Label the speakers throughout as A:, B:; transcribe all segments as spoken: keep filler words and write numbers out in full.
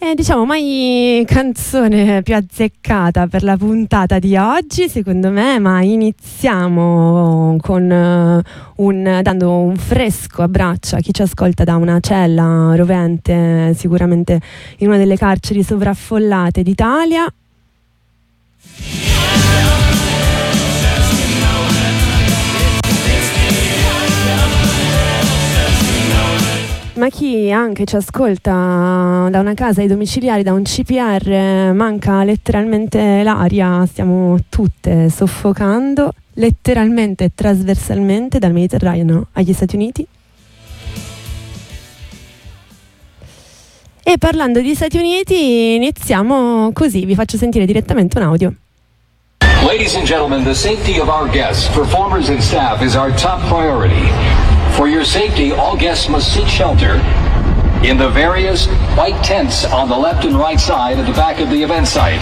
A: E diciamo mai canzone più azzeccata per la puntata di oggi, secondo me, ma iniziamo con uh, un, dando un fresco abbraccio a chi ci ascolta da una cella rovente, sicuramente in una delle carceri sovraffollate d'Italia. Ma chi anche ci ascolta da una casa ai domiciliari, da un C P R, manca letteralmente l'aria, stiamo tutte soffocando letteralmente e trasversalmente dal Mediterraneo agli Stati Uniti. E parlando di Stati Uniti iniziamo così, vi faccio sentire direttamente un audio.
B: Ladies and gentlemen, the safety of our guests, performers and staff is our top priority. For your safety, all guests must seek shelter in the various white tents on the left and right side at the back of the event site.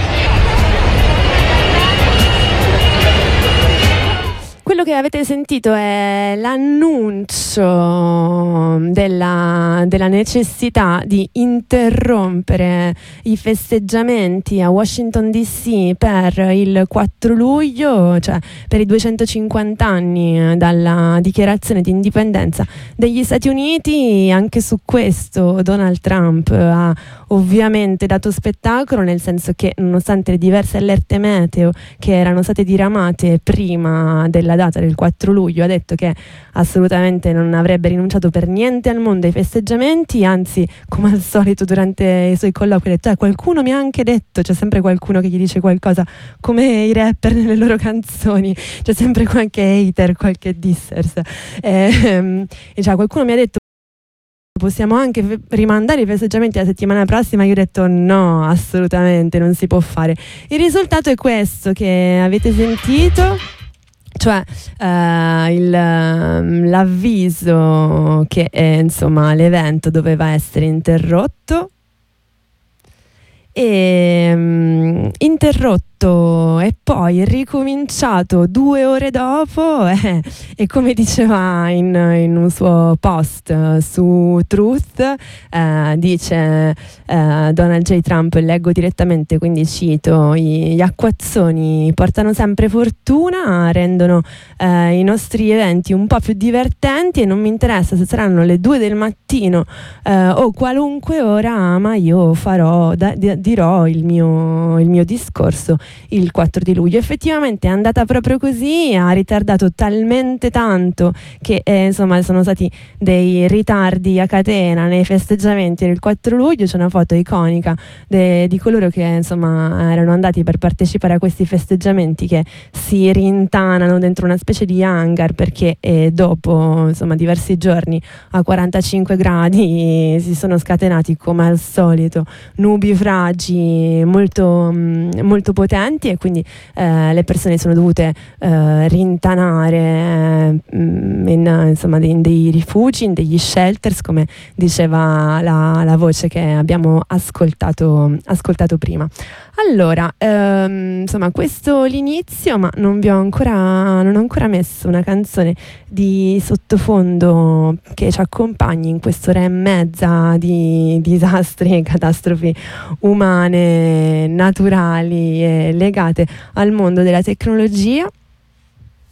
A: Quello che avete sentito è l'annuncio della, della necessità di interrompere i festeggiamenti a Washington D C per il quattro luglio, cioè per i duecentocinquanta anni dalla dichiarazione di indipendenza degli Stati Uniti. Anche su questo Donald Trump ha ovviamente dato spettacolo, nel senso che nonostante le diverse allerte meteo che erano state diramate prima della data del quattro luglio, ha detto che assolutamente non avrebbe rinunciato per niente al mondo ai festeggiamenti, anzi, come al solito durante i suoi colloqui ha detto eh, qualcuno mi ha anche detto, c'è sempre qualcuno che gli dice qualcosa, come i rapper nelle loro canzoni, c'è sempre qualche hater, qualche dissers, e, e cioè, qualcuno mi ha detto possiamo anche f- rimandare i festeggiamenti la settimana prossima. Io ho detto no, assolutamente non si può fare. Il risultato è questo che avete sentito, cioè uh, il, um, l'avviso che eh, insomma l'evento doveva essere interrotto e um, interrotto e poi ricominciato due ore dopo eh, e come diceva in, in un suo post uh, su Truth, uh, dice uh, Donald J. Trump, leggo direttamente, quindi cito: gli acquazzoni portano sempre fortuna, rendono uh, i nostri eventi un po' più divertenti e non mi interessa se saranno le due del mattino uh, o qualunque ora, ma io farò da, di, dirò il mio, il mio discorso il quattro di luglio. Effettivamente è andata proprio così, ha ritardato talmente tanto che eh, insomma sono stati dei ritardi a catena nei festeggiamenti del quattro luglio. C'è una foto iconica de, di coloro che insomma erano andati per partecipare a questi festeggiamenti che si rintanano dentro una specie di hangar perché eh, dopo insomma diversi giorni a quarantacinque gradi si sono scatenati come al solito nubifragi molto, mh, molto potenti e quindi eh, le persone sono dovute eh, rintanare eh, in, insomma, in dei rifugi, in degli shelters, come diceva la, la voce che abbiamo ascoltato, ascoltato prima. Allora, ehm, insomma, questo l'inizio, ma non vi ho ancora, non ho ancora messo una canzone di sottofondo che ci accompagni in quest'ora e mezza di disastri e catastrofi umane, naturali e legate al mondo della tecnologia.